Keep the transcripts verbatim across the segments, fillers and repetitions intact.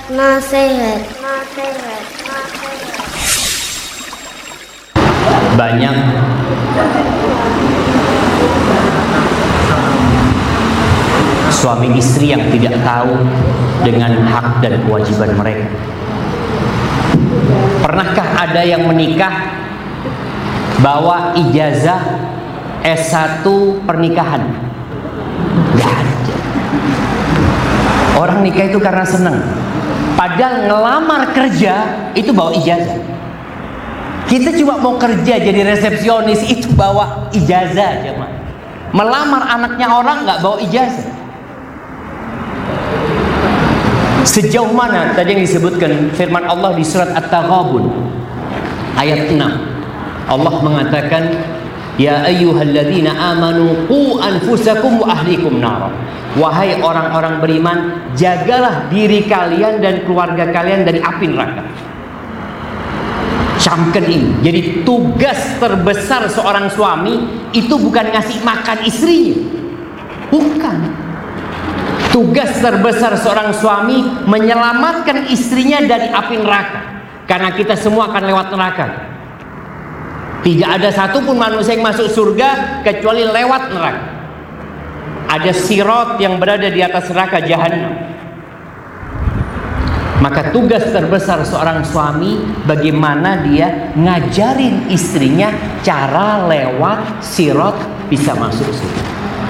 nasihat, nasihat, nasihat. Banyak suami istri yang tidak tahu dengan hak dan kewajiban mereka. Pernahkah ada yang menikah bawa ijazah S satu pernikahan? Gak ada. Orang nikah itu karena senang. Padahal ngelamar kerja itu bawa ijazah. Kita cuma mau kerja jadi resepsionis itu bawa ijazah aja, Mak. Melamar anaknya orang nggak bawa ijazah. Sejauh mana tadi yang disebutkan firman Allah di surat At-Taghabun ayat enam. Allah mengatakan, ya ayyuhalladzina amanu qu anfusakum wa ahlikum nar. Wahai orang-orang beriman, jagalah diri kalian dan keluarga kalian dari api neraka. Camkan ini. Jadi tugas terbesar seorang suami itu bukan ngasih makan istrinya. Bukan. Tugas terbesar seorang suami menyelamatkan istrinya dari api neraka. Karena kita semua akan lewat neraka. Tidak ada satupun manusia yang masuk surga kecuali lewat neraka. Ada sirat yang berada di atas neraka Jahannam. Maka tugas terbesar seorang suami bagaimana dia ngajarin istrinya cara lewat sirat bisa masuk surga.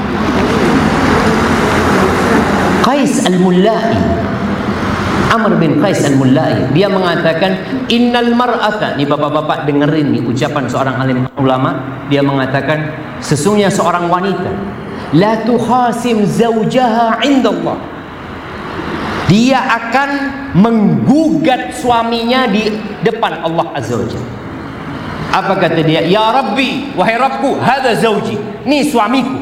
Qais al-Mullai, Amr bin Qais al-Mullai, dia mengatakan innal mar'ata, nih bapak-bapak dengerin nih ucapan seorang alim ulama, dia mengatakan sesungguhnya seorang wanita la tukhasim zawjaha indallah, dia akan menggugat suaminya di depan Allah Azza wa Jalla. Apa kata dia? Ya Rabbi, wahai Rabbku, hadza zawji, ini suamiku.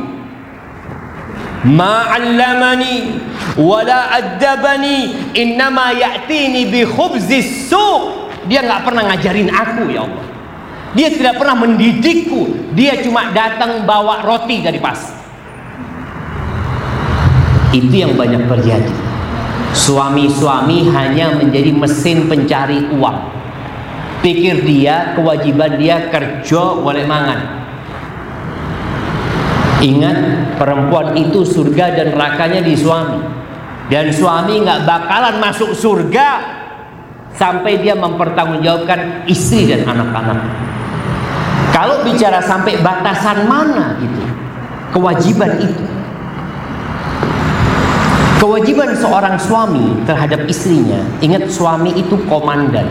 Ma 'allamani wala addabani innama ya'tini bi khubzis suq. Dia enggak pernah ngajarin aku, ya Allah. Dia tidak pernah mendidikku. Dia cuma datang bawa roti dari pasar. Itu yang banyak terjadi. Suami-suami hanya menjadi mesin pencari uang. Pikir dia kewajiban dia kerja boleh mangan. Ingat, perempuan itu surga dan nerakanya di suami. Dan suami nggak bakalan masuk surga sampai dia mempertanggungjawabkan istri dan anak-anak. Kalau bicara sampai batasan mana gitu kewajiban itu, kewajiban seorang suami terhadap istrinya. Ingat, suami itu komandan.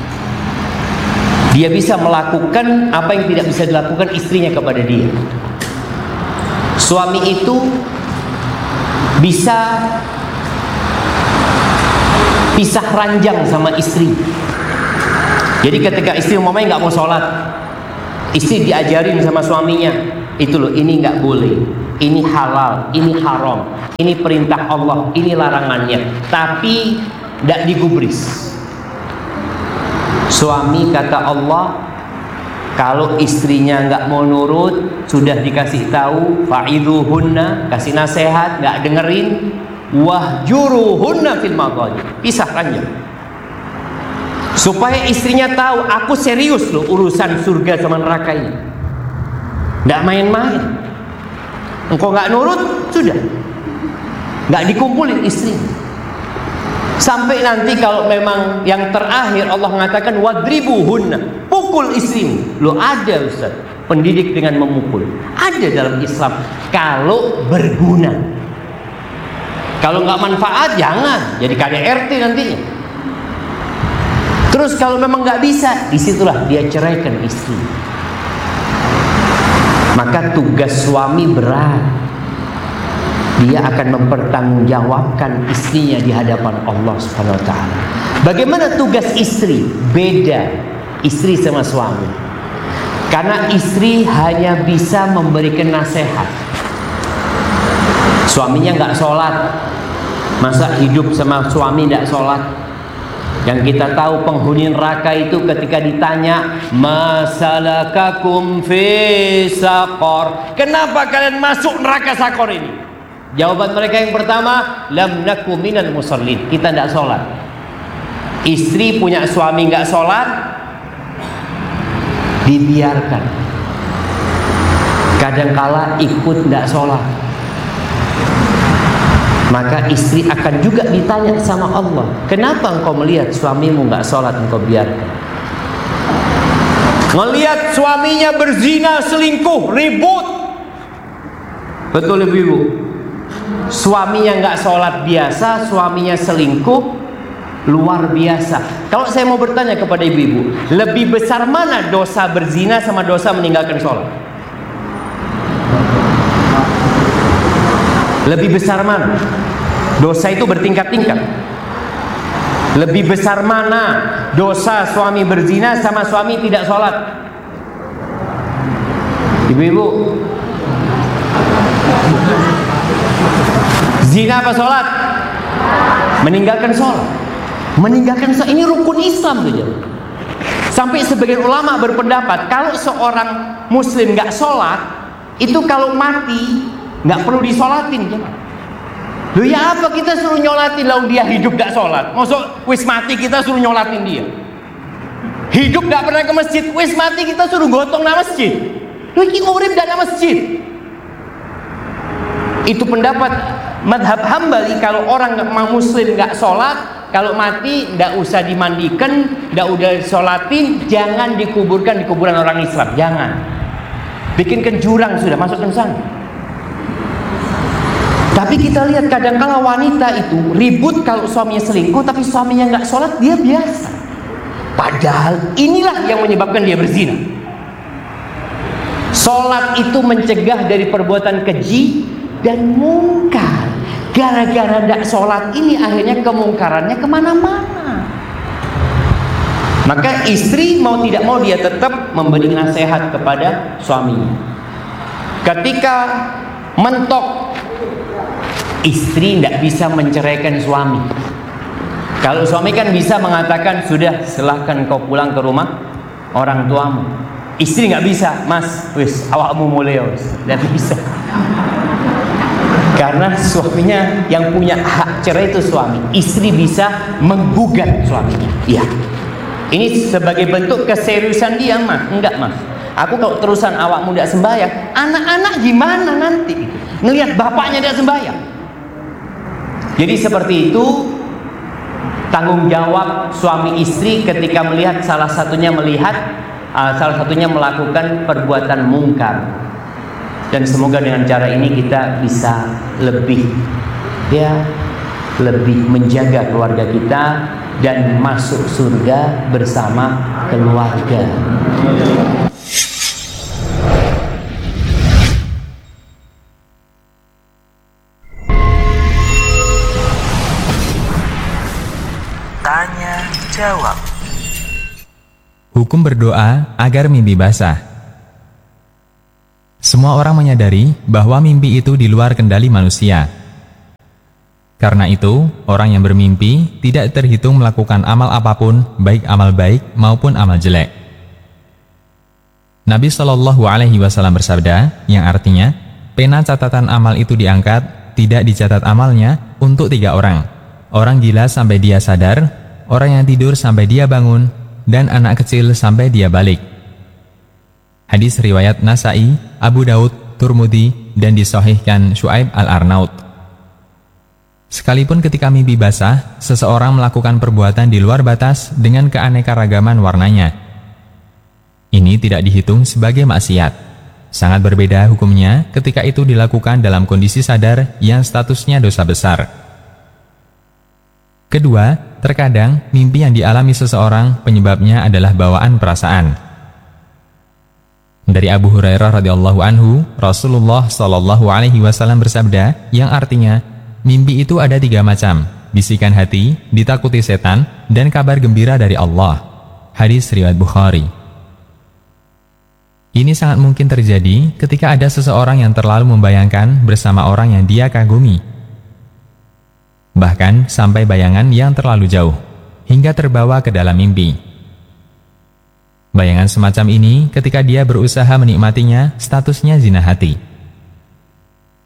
Dia bisa melakukan apa yang tidak bisa dilakukan istrinya kepada dia. Suami itu bisa pisah ranjang sama istri. Jadi ketika istri umpamanya nggak mau sholat, istri diajarin sama suaminya, itu loh, ini nggak boleh, ini halal, ini haram, ini perintah Allah, ini larangannya, tapi tidak digubris. Suami kata Allah, kalau istrinya nggak mau nurut, sudah dikasih tahu, fa'idhuhunna, kasih nasihat, nggak dengerin, wahjuruhunna fil madajid, pisah ranjang. Supaya istrinya tahu, aku serius loh urusan surga sama neraka ini, nggak main-main. Engkau nggak nurut, sudah nggak dikumpulin istri. Sampai nanti kalau memang yang terakhir Allah mengatakan wadribuhunna, pukul istrimu. Loh, ada Ustaz pendidik dengan memukul, ada dalam Islam kalau berguna. Kalau nggak manfaat jangan, jadi K D R T nantinya. Terus kalau memang nggak bisa, disitulah dia ceraikan istri. Maka tugas suami berat. Dia akan mempertanggungjawabkan istrinya di hadapan Allah Subhanahu wa taala. Bagaimana tugas istri? Beda istri sama suami. Karena istri hanya bisa memberikan nasihat. Suaminya nggak sholat, masa hidup sama suami nggak sholat? Yang kita tahu penghuni neraka itu ketika ditanya, masalakakum fi saqar, kenapa kalian masuk neraka sakor ini? Jawaban mereka yang pertama, lam naku minal musallin, kita tidak sholat. Istri punya suami nggak sholat, dibiarkan. Kadangkala ikut nggak sholat, maka istri akan juga ditanya sama Allah, kenapa engkau melihat suamimu nggak sholat, engkau biarkan? Melihat suaminya berzina, selingkuh, ribut. Betul ibu-ibu? Suaminya nggak sholat biasa, suaminya selingkuh, luar biasa. Kalau saya mau bertanya kepada ibu-ibu, lebih besar mana dosa berzina sama dosa meninggalkan sholat? Lebih besar mana? Dosa itu bertingkat-tingkat. Lebih besar mana dosa suami berzina sama suami tidak sholat? Ibu-ibu, zina apa sholat? Meninggalkan sholat. Meninggalkan sholat ini rukun Islam saja. Sampai sebagian ulama berpendapat kalau seorang muslim nggak sholat, itu kalau mati nggak perlu disolatin. Loh ya apa kita suruh nyolatin, lalu dia hidup gak sholat? Maksud wis mati kita suruh nyolatin dia? Hidup gak pernah ke masjid, wis mati kita suruh gotong na masjid? Loh ini urip gak na masjid? Itu pendapat madhab Hambali. Kalau orang muslim gak sholat, kalau mati gak usah dimandikan, gak udah sholatin, jangan dikuburkan di kuburan orang Islam. Jangan. Bikinkan jurang sudah, masukkan sana. Tapi kita lihat kadang-kala wanita itu ribut kalau suaminya selingkuh, tapi suaminya nggak sholat, dia biasa. Padahal inilah yang menyebabkan dia berzina. Sholat itu mencegah dari perbuatan keji dan mungkar. Gara-gara tidak sholat ini akhirnya kemungkarannya kemana-mana. Maka istri mau tidak mau dia tetap memberi nasihat kepada suaminya. Ketika mentok, istri tidak bisa menceraikan suami. Kalau suami kan bisa mengatakan, sudah silahkan kau pulang ke rumah orang tuamu. Istri nggak bisa, mas, wis awakmu mulai, tidak bisa. Karena suaminya yang punya hak cerai itu suami. Istri bisa menggugat suaminya. Iya. Ini sebagai bentuk keseriusan dia, mas. Enggak, mas. Aku kalau terusan awakmu tidak sembahyang, anak-anak gimana nanti? Ngelihat bapaknya tidak sembahyang. Jadi seperti itu tanggung jawab suami istri ketika melihat salah satunya melihat uh, salah satunya melakukan perbuatan mungkar. Dan semoga dengan cara ini kita bisa lebih ya lebih menjaga keluarga kita dan masuk surga bersama keluarga. Tanya jawab. Hukum berdoa agar mimpi basah. Semua orang menyadari bahwa mimpi itu di luar kendali manusia. Karena itu, orang yang bermimpi tidak terhitung melakukan amal apapun, baik amal baik maupun amal jelek. Nabi Shallallahu Alaihi Wasallam bersabda, yang artinya, pena catatan amal itu diangkat, tidak dicatat amalnya untuk tiga orang. Orang gila sampai dia sadar, orang yang tidur sampai dia bangun, dan anak kecil sampai dia balik. Hadis riwayat Nasai, Abu Daud, Turmudi, dan disahihkan Syuaib Al-Arnaut. Sekalipun ketika mimpi basah, seseorang melakukan perbuatan di luar batas dengan keanekaragaman warnanya, ini tidak dihitung sebagai maksiat. Sangat berbeda hukumnya ketika itu dilakukan dalam kondisi sadar yang statusnya dosa besar. Kedua, terkadang mimpi yang dialami seseorang penyebabnya adalah bawaan perasaan. Dari Abu Hurairah radhiyallahu anhu, Rasulullah shallallahu alaihi wasallam bersabda, yang artinya, mimpi itu ada tiga macam: bisikan hati, ditakuti setan, dan kabar gembira dari Allah. Hadis riwayat Bukhari. Ini sangat mungkin terjadi ketika ada seseorang yang terlalu membayangkan bersama orang yang dia kagumi. Bahkan sampai bayangan yang terlalu jauh, hingga terbawa ke dalam mimpi. Bayangan semacam ini ketika dia berusaha menikmatinya, statusnya zina hati.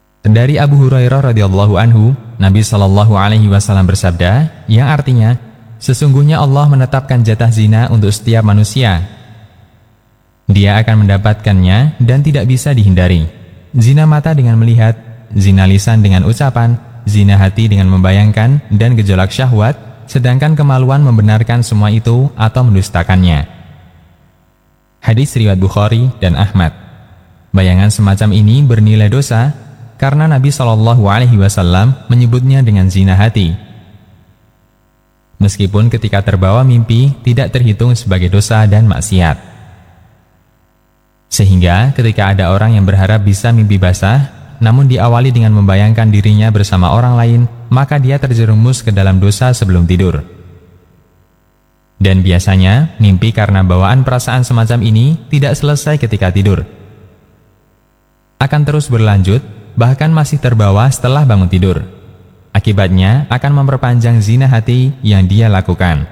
Dari Abu Hurairah radhiyallahu anhu, Nabi Shallallahu alaihi wasallam bersabda, yang artinya, sesungguhnya Allah menetapkan jatah zina untuk setiap manusia. Dia akan mendapatkannya dan tidak bisa dihindari. Zina mata dengan melihat, zina lisan dengan ucapan, zina hati dengan membayangkan dan gejolak syahwat, sedangkan kemaluan membenarkan semua itu atau mendustakannya. Hadis riwayat Bukhari dan Ahmad. Bayangan semacam ini bernilai dosa karena Nabi shallallahu alaihi wasallam menyebutnya dengan zina hati. Meskipun ketika terbawa mimpi tidak terhitung sebagai dosa dan maksiat. Sehingga ketika ada orang yang berharap bisa mimpi basah, namun diawali dengan membayangkan dirinya bersama orang lain, maka dia terjerumus ke dalam dosa sebelum tidur. Dan biasanya, mimpi karena bawaan perasaan semacam ini tidak selesai ketika tidur. Akan terus berlanjut, bahkan masih terbawa setelah bangun tidur. Akibatnya akan memperpanjang zina hati yang dia lakukan.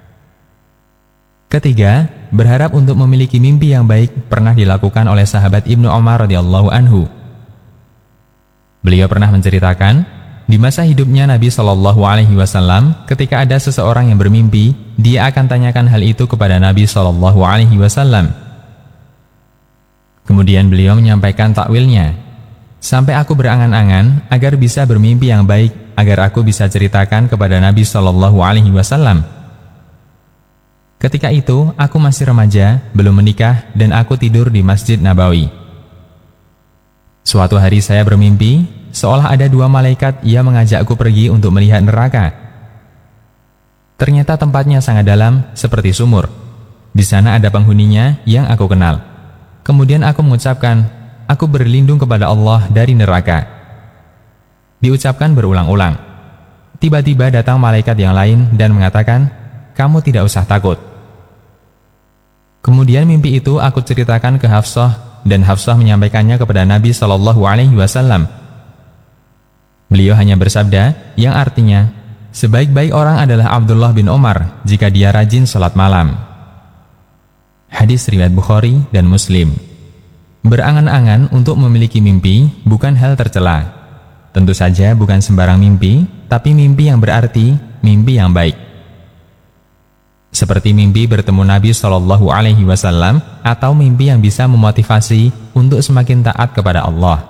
Ketiga, berharap untuk memiliki mimpi yang baik pernah dilakukan oleh sahabat Ibnu Umar radhiyallahu anhu. Beliau pernah menceritakan, di masa hidupnya Nabi shallallahu alaihi wasallam, ketika ada seseorang yang bermimpi, dia akan tanyakan hal itu kepada Nabi shallallahu alaihi wasallam. Kemudian beliau menyampaikan takwilnya, sampai aku berangan-angan agar bisa bermimpi yang baik, agar aku bisa ceritakan kepada Nabi shallallahu alaihi wasallam. Ketika itu, aku masih remaja, belum menikah, dan aku tidur di Masjid Nabawi. Suatu hari saya bermimpi, seolah ada dua malaikat yang mengajakku pergi untuk melihat neraka. Ternyata tempatnya sangat dalam, seperti sumur. Di sana ada penghuninya yang aku kenal. Kemudian aku mengucapkan, aku berlindung kepada Allah dari neraka. Diucapkan berulang-ulang. Tiba-tiba datang malaikat yang lain dan mengatakan, kamu tidak usah takut. Kemudian mimpi itu aku ceritakan ke Hafsah, dan Hafsah menyampaikannya kepada Nabi shallallahu alaihi wasallam. Beliau hanya bersabda, yang artinya, sebaik-baik orang adalah Abdullah bin Umar jika dia rajin sholat malam. Hadis riwayat Bukhari dan Muslim. Berangan-angan untuk memiliki mimpi bukan hal tercela. Tentu saja bukan sembarang mimpi, tapi mimpi yang berarti, mimpi yang baik. Seperti mimpi bertemu Nabi shallallahu alaihi wasallam atau mimpi yang bisa memotivasi untuk semakin taat kepada Allah.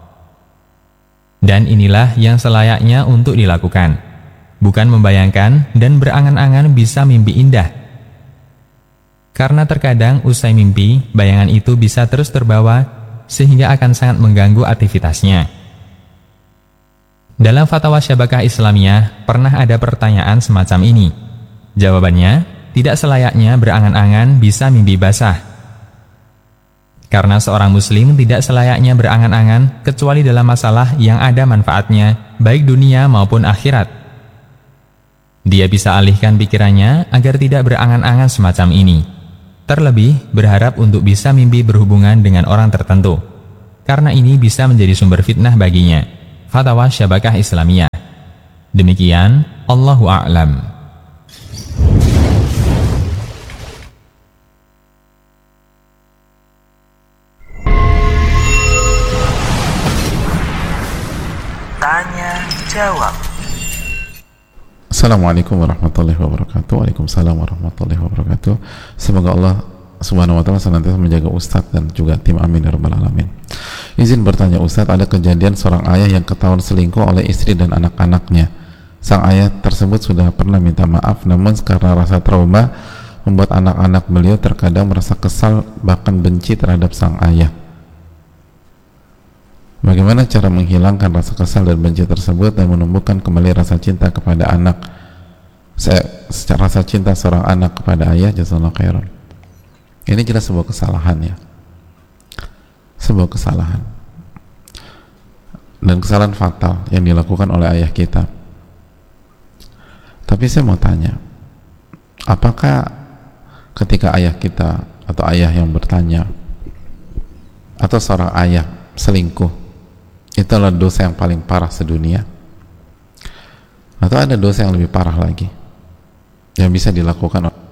Dan inilah yang selayaknya untuk dilakukan, bukan membayangkan dan berangan-angan bisa mimpi indah. Karena terkadang usai mimpi, bayangan itu bisa terus terbawa sehingga akan sangat mengganggu aktivitasnya. Dalam fatwa Syabakah Islamiyah pernah ada pertanyaan semacam ini. Jawabannya, tidak selayaknya berangan-angan bisa mimpi basah. Karena seorang muslim tidak selayaknya berangan-angan kecuali dalam masalah yang ada manfaatnya, baik dunia maupun akhirat. Dia bisa alihkan pikirannya agar tidak berangan-angan semacam ini. Terlebih, berharap untuk bisa mimpi berhubungan dengan orang tertentu. Karena ini bisa menjadi sumber fitnah baginya. Fatwa Syabakah Islamiyah. Demikian, Allahu a'lam. Tanya jawab. Assalamualaikum warahmatullahi wabarakatuh. Waalaikumsalam warahmatullahi wabarakatuh. Semoga Allah subhanahu wa ta'ala senantiasa menjaga Ustadz dan juga tim, amin ya rabbal alamin. Izin bertanya Ustadz, ada kejadian seorang ayah yang ketahuan selingkuh oleh istri dan anak-anaknya. Sang ayah tersebut sudah pernah minta maaf, namun karena rasa trauma membuat anak-anak beliau terkadang merasa kesal bahkan benci terhadap sang ayah. Bagaimana cara menghilangkan rasa kesal dan benci tersebut dan menumbuhkan kembali rasa cinta kepada anak? Saya, secara rasa cinta seorang anak kepada ayah, jazakallahu khairan. Ini jelas sebuah kesalahan ya. Sebuah kesalahan. Dan kesalahan fatal yang dilakukan oleh ayah kita. Tapi saya mau tanya, apakah ketika ayah kita atau ayah yang bertanya atau seorang ayah selingkuh itu adalah dosa yang paling parah sedunia, atau ada dosa yang lebih parah lagi yang bisa dilakukan